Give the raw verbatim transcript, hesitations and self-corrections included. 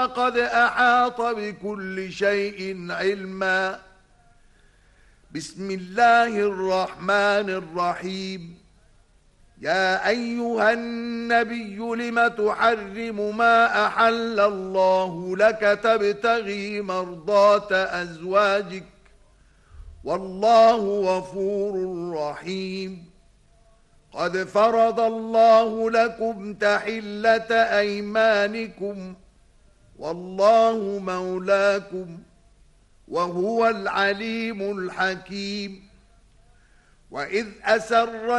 قد أحاط بكل شيء علما. بسم الله الرحمن الرحيم. يا أيها النبي لم تحرم ما أحل الله لك تبتغي مرضات أزواجك والله غفور رحيم. قد فرض الله لكم تحلة أيمانكم والله مولاكم وهو العليم الحكيم. وإذ أسر